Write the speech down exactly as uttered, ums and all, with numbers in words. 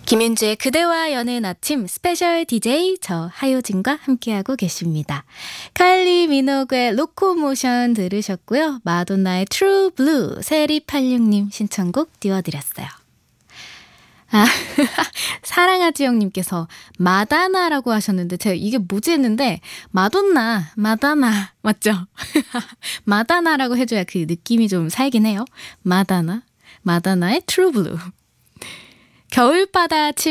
김윤주의 그대와 여는 아침 스페셜 디제이 저 하효진과 함께하고 계십니다. 칼리 미노그의 로코모션 들으셨고요. 마돈나의 트루 블루 세리팔육님 신청곡 띄워드렸어요. 아, 사랑하지 형님께서 마다나라고 하셨는데 제가 이게 뭐지 했는데 마돈나, 마다나 맞죠? 마다나라고 해줘야 그 느낌이 좀 살긴 해요. 마다나, 마다나의 트루 블루. 겨울바다